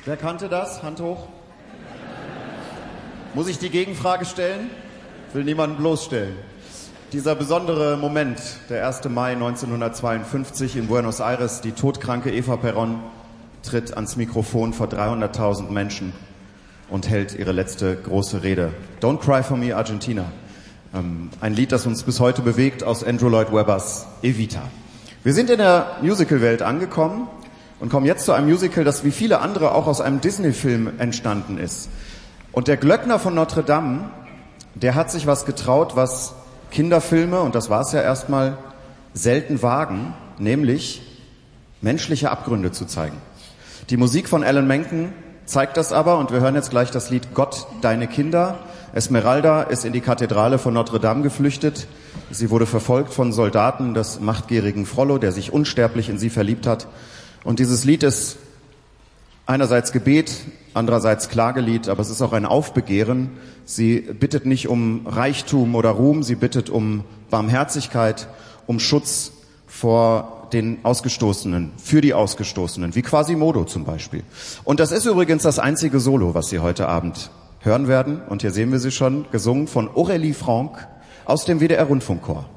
Wer kannte das? Hand hoch. Muss ich die Gegenfrage stellen? Will niemanden bloßstellen. Dieser besondere Moment, der 1. Mai 1952 in Buenos Aires, die todkranke Eva Perón tritt ans Mikrofon vor 300.000 Menschen und hält ihre letzte große Rede. Don't Cry for Me, Argentina. Ein Lied, das uns bis heute bewegt, aus Andrew Lloyd Webbers Evita. Wir sind in der Musical-Welt angekommen und kommen jetzt zu einem Musical, das wie viele andere auch aus einem Disney-Film entstanden ist. Und der Glöckner von Notre Dame, der hat sich was getraut, was Kinderfilme, und das war es ja erstmal, selten wagen, nämlich menschliche Abgründe zu zeigen. Die Musik von Alan Menken zeigt das aber, und wir hören jetzt gleich das Lied Gott, deine Kinder. Esmeralda ist in die Kathedrale von Notre Dame geflüchtet. Sie wurde verfolgt von Soldaten des machtgierigen Frollo, der sich unsterblich in sie verliebt hat. Und dieses Lied ist einerseits Gebet, andererseits Klagelied, aber es ist auch ein Aufbegehren. Sie bittet nicht um Reichtum oder Ruhm, sie bittet um Barmherzigkeit, um Schutz vor den Ausgestoßenen, für die Ausgestoßenen, wie Quasimodo zum Beispiel. Und das ist übrigens das einzige Solo, was Sie heute Abend hören werden. Und hier sehen wir sie schon, gesungen von Aurélie Franck aus dem WDR Rundfunkchor.